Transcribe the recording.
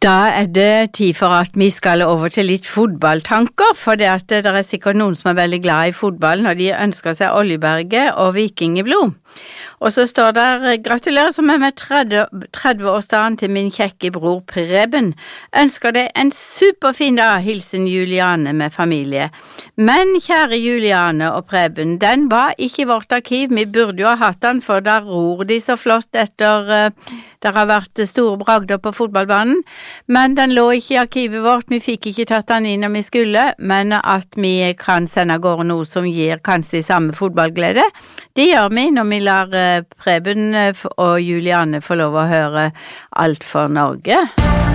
Da det tid for at vi skal over til litt fotballtanker, for det at det sikkert noen som veldig glad i fotball når de ønsker seg Oljeberget og Vikingeblod. Og så står der, gratulerer som med 30-årsdagen til min kjekke bror Preben. Ønsker deg en superfin dag, hilsen Juliane med familie. Men kjære Juliane og Preben, den var ikke i vårt arkiv, vi burde jo ha hatt den, for der ror de så flott etter det har vært store bragder på fotballbanen, men den lå ikke i arkivet vårt, vi fikk ikke tatt den inn når vi skulle, men at vi kan sende av gårde noe som gir kanskje samme fotballglede, det gjør vi når vi lar Preben og Juliane få lov å høre Alt for Norge.